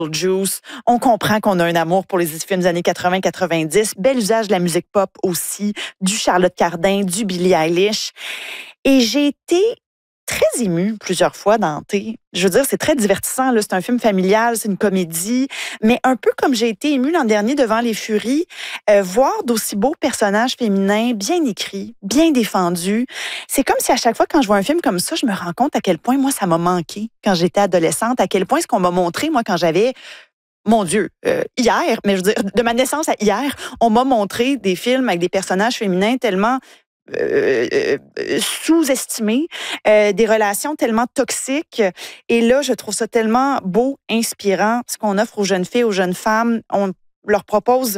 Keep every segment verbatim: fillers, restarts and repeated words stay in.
Juice. On comprend qu'on a un amour pour les films des années quatre-vingts quatre-vingt-dix. Bel usage de la musique pop aussi, du Charlotte Cardin, du Billie Eilish. Et j'ai été très émue plusieurs fois dans T. Je veux dire, c'est très divertissant. Là. C'est un film familial, c'est une comédie. Mais un peu comme j'ai été émue l'an dernier devant Les Furies, euh, voir d'aussi beaux personnages féminins bien écrits, bien défendus. C'est comme si à chaque fois quand je vois un film comme ça, je me rends compte à quel point moi, ça m'a manqué quand j'étais adolescente, à quel point ce qu'on m'a montré, moi, quand j'avais... Mon Dieu, euh, hier, mais je veux dire, de ma naissance à hier, on m'a montré des films avec des personnages féminins tellement Euh, euh, sous-estimées, euh, des relations tellement toxiques. Et là, je trouve ça tellement beau, inspirant, ce qu'on offre aux jeunes filles, aux jeunes femmes. On leur propose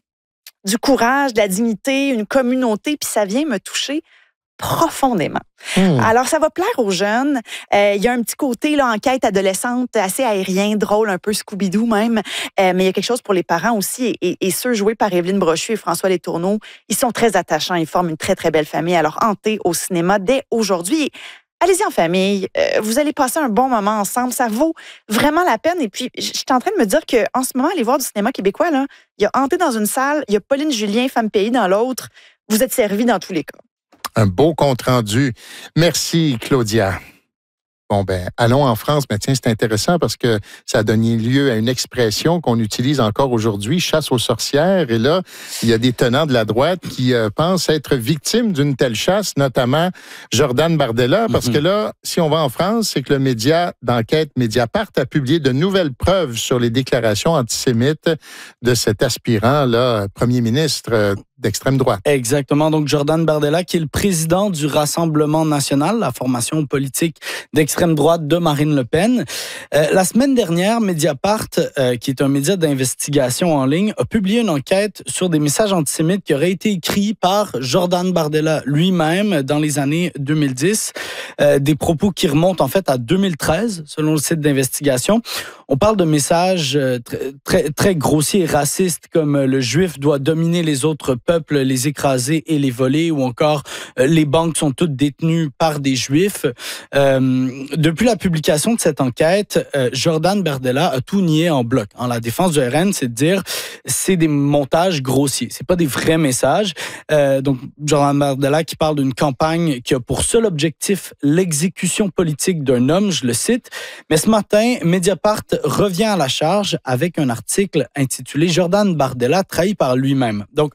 du courage, de la dignité, une communauté, puis ça vient me toucher profondément. Mmh. Alors, ça va plaire aux jeunes. Euh, il y a un petit côté là, enquête adolescente assez aérien, drôle, un peu Scooby-Doo même. Euh, mais il y a quelque chose pour les parents aussi. Et, et, et ceux joués par Évelyne Brochu et François Letourneau, ils sont très attachants. Ils forment une très, très belle famille. Alors, hantez au cinéma dès aujourd'hui. Allez-y en famille. Euh, vous allez passer un bon moment ensemble. Ça vaut vraiment la peine. Et puis, je suis en train de me dire qu'en ce moment, aller voir du cinéma québécois, là, il y a Hanté dans une salle, il y a Pauline Julien, Femme Pays dans l'autre. Vous êtes servis dans tous les cas. Un beau compte-rendu. Merci, Claudia. Bon, ben, allons en France. Mais tiens, c'est intéressant parce que ça a donné lieu à une expression qu'on utilise encore aujourd'hui, chasse aux sorcières. Et là, il y a des tenants de la droite qui euh, pensent être victimes d'une telle chasse, notamment Jordan Bardella. Parce mm-hmm. que là, si on va en France, c'est que le média d'enquête Mediapart a publié de nouvelles preuves sur les déclarations antisémites de cet aspirant-là, premier ministre euh, d'extrême droite. Exactement. Donc, Jordan Bardella, qui est le président du Rassemblement national, la formation politique d'extrême droite de Marine Le Pen. Euh, la semaine dernière, Mediapart, euh, qui est un média d'investigation en ligne, a publié une enquête sur des messages antisémites qui auraient été écrits par Jordan Bardella lui-même dans les années deux mille dix. Euh, des propos qui remontent en fait à deux mille treize, selon le site d'investigation. On parle de messages euh, très, très, très grossiers et racistes comme euh, le juif doit dominer les autres peuples, les écraser et les voler, ou encore euh, les banques sont toutes détenues par des juifs. Euh, depuis la publication de cette enquête, euh, Jordan Bardella a tout nié en bloc. En la défense du R N, c'est de dire c'est des montages grossiers, c'est pas des vrais messages. Euh, donc Jordan Bardella qui parle d'une campagne qui a pour seul objectif l'exécution politique d'un homme, je le cite. Mais ce matin, Mediapart revient à la charge avec un article intitulé « Jordan Bardella trahi par lui-même ». Donc,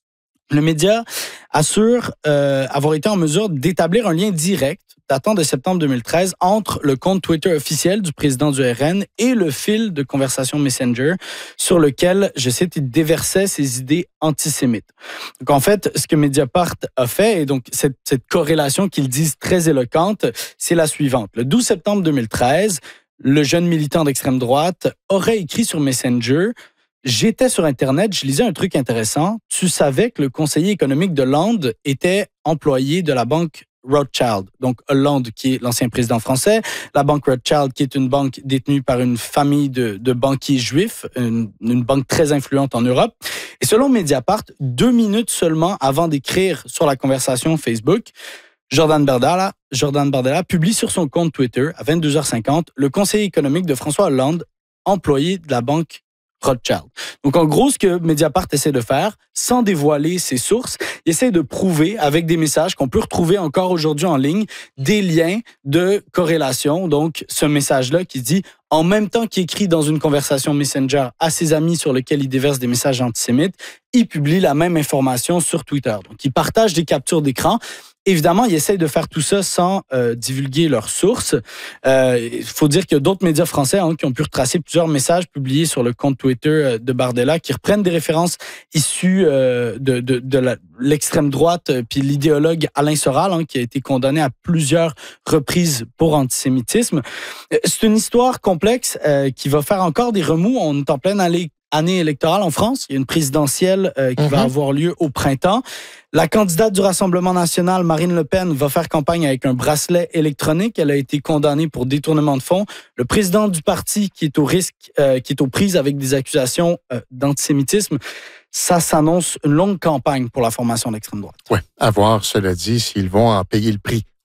le média assure euh, avoir été en mesure d'établir un lien direct datant de septembre deux mille treize entre le compte Twitter officiel du président du R N et le fil de conversation Messenger sur lequel, je cite, il déversait ses idées antisémites. Donc en fait, ce que Mediapart a fait, et donc cette, cette corrélation qu'ils disent très éloquente, c'est la suivante. Le douze septembre deux mille treize, le jeune militant d'extrême droite aurait écrit sur Messenger: j'étais sur Internet, je lisais un truc intéressant. Tu savais que le conseiller économique de Hollande était employé de la banque Rothschild. Donc, Hollande, qui est l'ancien président français, la banque Rothschild, qui est une banque détenue par une famille de, de banquiers juifs, une, une banque très influente en Europe. Et selon Mediapart, deux minutes seulement avant d'écrire sur la conversation Facebook, Jordan Bardella, Jordan Bardella publie sur son compte Twitter, à vingt-deux heures cinquante, le conseiller économique de François Hollande, employé de la banque Rothschild. Donc, en gros, ce que Mediapart essaie de faire, sans dévoiler ses sources, il essaie de prouver, avec des messages qu'on peut retrouver encore aujourd'hui en ligne, des liens de corrélation. Donc, ce message-là qui dit, en même temps qu'il écrit dans une conversation Messenger à ses amis sur lequel il déverse des messages antisémites, il publie la même information sur Twitter. Donc, il partage des captures d'écran. Évidemment, ils essayent de faire tout ça sans euh, divulguer leurs sources. Euh, il faut dire qu'il y a d'autres médias français hein, qui ont pu retracer plusieurs messages publiés sur le compte Twitter de Bardella qui reprennent des références issues euh, de, de, de la, l'extrême droite, puis l'idéologue Alain Soral, hein, qui a été condamné à plusieurs reprises pour antisémitisme. C'est une histoire complexe euh, qui va faire encore des remous. On est en pleine allée année électorale en France. Il y a une présidentielle euh, qui mm-hmm. va avoir lieu au printemps. La candidate du Rassemblement national, Marine Le Pen, va faire campagne avec un bracelet électronique. Elle a été condamnée pour détournement de fonds. Le président du parti qui est au risque, euh, qui est aux prises avec des accusations euh, d'antisémitisme, ça s'annonce une longue campagne pour la formation d'extrême droite. Oui, à voir, cela dit, s'ils vont en payer le prix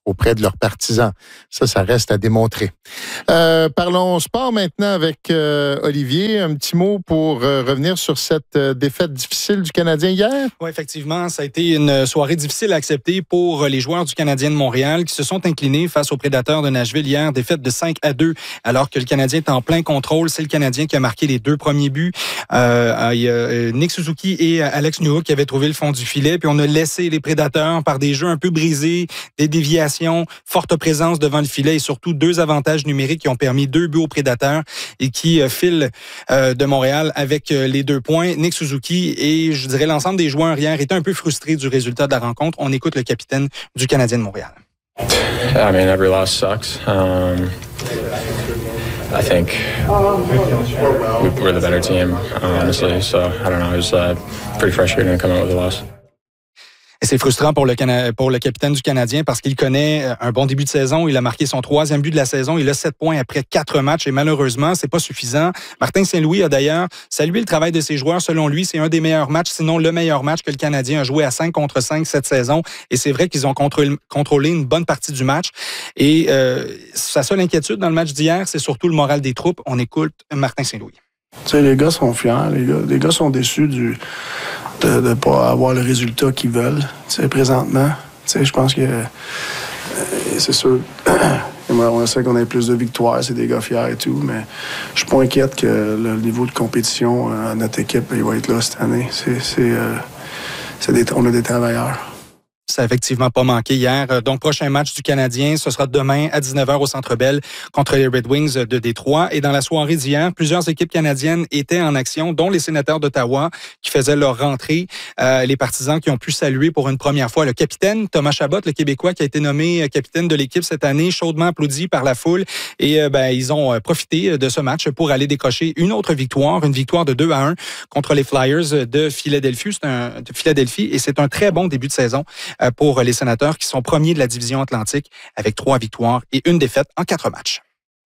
auprès de leurs partisans. Ça, ça reste à démontrer. Euh, parlons sport maintenant avec euh, Olivier. Un petit mot pour euh, revenir sur cette euh, défaite difficile du Canadien hier? Oui, effectivement, ça a été une soirée difficile à accepter pour les joueurs du Canadien de Montréal qui se sont inclinés face aux Prédateurs de Nashville hier, défaite de cinq à deux, alors que le Canadien est en plein contrôle. C'est le Canadien qui a marqué les deux premiers buts. Euh, il y a Nick Suzuki et Alex Newhook qui avaient trouvé le fond du filet, puis on a laissé les Prédateurs par des jeux un peu brisés, des déviations, forte présence devant le filet et surtout deux avantages numériques qui ont permis deux buts aux Prédateurs et qui euh, filent euh, de Montréal avec euh, les deux points. Nick Suzuki et je dirais l'ensemble des joueurs hier étaient un peu frustrés du résultat de la rencontre. On écoute le capitaine du Canadien de Montréal. I mean, every loss sucks. Um, I think we're the better team, honestly. So I don't know. It was uh, pretty frustrating to come out with a loss. Et c'est frustrant pour le, Cana- pour le capitaine du Canadien parce qu'il connaît un bon début de saison. Il a marqué son troisième but de la saison. Il a sept points après quatre matchs et malheureusement, c'est pas suffisant. Martin Saint-Louis a d'ailleurs salué le travail de ses joueurs. Selon lui, c'est un des meilleurs matchs, sinon le meilleur match que le Canadien a joué à cinq contre cinq cette saison. Et c'est vrai qu'ils ont contrôlé, contrôlé une bonne partie du match. Et euh, sa seule inquiétude dans le match d'hier, c'est surtout le moral des troupes. On écoute Martin Saint-Louis. Tu sais, les gars sont fiers. Les gars, les gars sont déçus du... de ne pas avoir le résultat qu'ils veulent, tu sais, présentement. Tu sais, je pense que euh, c'est sûr, on sait qu'on a plus de victoires, c'est des gars fiers et tout, mais je suis pas inquiète que le niveau de compétition à notre équipe, il va être là cette année. C'est, c'est, euh, c'est des, on a des travailleurs. Ça n'a effectivement pas manqué hier. Donc, prochain match du Canadien, ce sera demain à dix-neuf heures au Centre Bell contre les Red Wings de Détroit. Et dans la soirée d'hier, plusieurs équipes canadiennes étaient en action, dont les Sénateurs d'Ottawa qui faisaient leur rentrée. Euh, les partisans qui ont pu saluer pour une première fois le capitaine Thomas Chabot, le Québécois qui a été nommé capitaine de l'équipe cette année, chaudement applaudi par la foule. Et euh, ben, ils ont profité de ce match pour aller décrocher une autre victoire, une victoire de deux à un contre les Flyers de Philadelphie. C'est un, de Philadelphie et c'est un très bon début de saison pour les Sénateurs qui sont premiers de la division Atlantique avec trois victoires et une défaite en quatre matchs.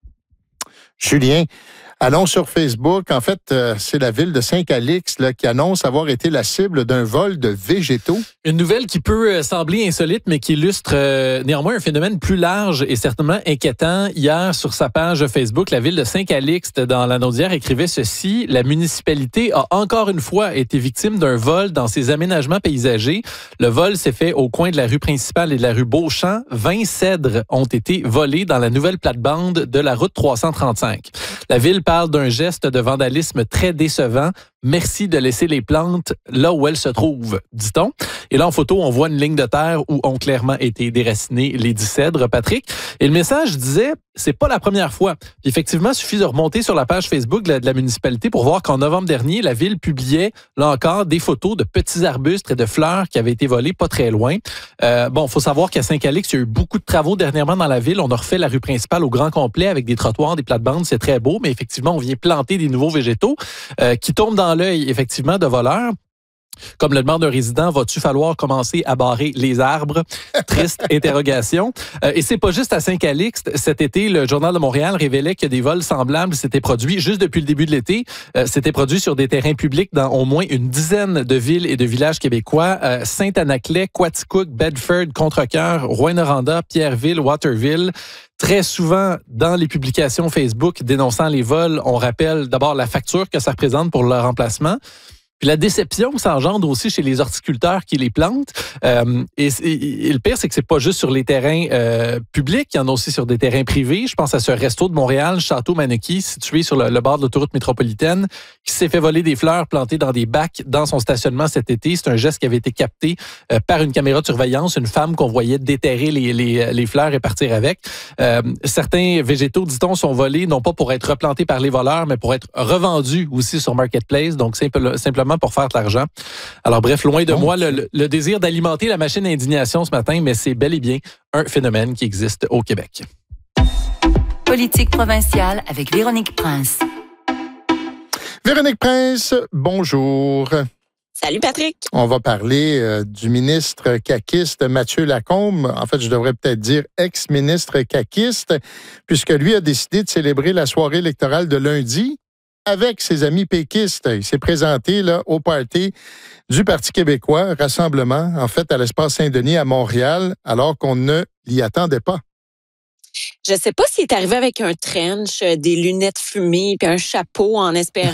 Julien, allons sur Facebook. En fait, euh, c'est la ville de Saint-Calix là, qui annonce avoir été la cible d'un vol de végétaux. Une nouvelle qui peut sembler insolite, mais qui illustre euh, néanmoins un phénomène plus large et certainement inquiétant. Hier, sur sa page Facebook, la ville de Saint-Calixte, dans la Naudière, écrivait ceci. La municipalité a encore une fois été victime d'un vol dans ses aménagements paysagers. Le vol s'est fait au coin de la rue principale et de la rue Beauchamp. vingt cèdres ont été volés dans la nouvelle plate-bande de la route trois cent trente-cinq. La ville parle d'un geste de vandalisme très décevant. Merci de laisser les plantes là où elles se trouvent, dit-on. Et là, en photo, on voit une ligne de terre où ont clairement été déracinés les dix cèdres, Patrick. Et le message disait, c'est pas la première fois. Puis effectivement, il suffit de remonter sur la page Facebook de la, de la municipalité pour voir qu'en novembre dernier, la ville publiait, là encore, des photos de petits arbustes et de fleurs qui avaient été volés pas très loin. Euh, bon, il faut savoir qu'à Saint-Calix, il y a eu beaucoup de travaux dernièrement dans la ville. On a refait la rue principale au grand complet avec des trottoirs, des plates-bandes. C'est très beau, mais effectivement, on vient planter des nouveaux végétaux euh, qui tombent dans l'œil, effectivement, de voleurs. Comme le demande un résident, va-tu falloir commencer à barrer les arbres? Triste interrogation. Euh, et c'est pas juste à Saint-Calixte. Cet été, le Journal de Montréal révélait que des vols semblables s'étaient produits juste depuis le début de l'été. Euh, s'étaient produits sur des terrains publics dans au moins une dizaine de villes et de villages québécois. Euh, Saint-Anaclet, Quaticook, Bedford, Contrecoeur, Rouyn-Noranda, Pierreville, Waterville. Très souvent, dans les publications Facebook dénonçant les vols, on rappelle d'abord la facture que ça représente pour leur remplacement. Puis la déception s'engendre aussi chez les horticulteurs qui les plantent. Euh, et, et, et le pire, c'est que c'est pas juste sur les terrains euh, publics, il y en a aussi sur des terrains privés. Je pense à ce resto de Montréal, Château Maneki, situé sur le, le bord de l'autoroute métropolitaine, qui s'est fait voler des fleurs plantées dans des bacs dans son stationnement cet été. C'est un geste qui avait été capté euh, par une caméra de surveillance, une femme qu'on voyait déterrer les, les, les fleurs et partir avec. Euh, certains végétaux, dit-on, sont volés non pas pour être replantés par les voleurs, mais pour être revendus aussi sur Marketplace, donc simple, simplement pour faire de l'argent. Alors bref, loin de bon, moi le, le désir d'alimenter la machine à indignation ce matin, mais c'est bel et bien un phénomène qui existe au Québec. Politique provinciale avec Véronique Prince. Véronique Prince, bonjour. Salut Patrick. On va parler euh, du ministre caquiste Mathieu Lacombe. En fait, je devrais peut-être dire ex-ministre caquiste, puisque lui a décidé de célébrer la soirée électorale de lundi avec ses amis péquistes. Il s'est présenté là, au party du Parti québécois, rassemblement, en fait, à l'espace Saint-Denis à Montréal, alors qu'on ne l'y attendait pas. Je sais pas s'il est arrivé avec un trench, des lunettes fumées puis un chapeau en espérant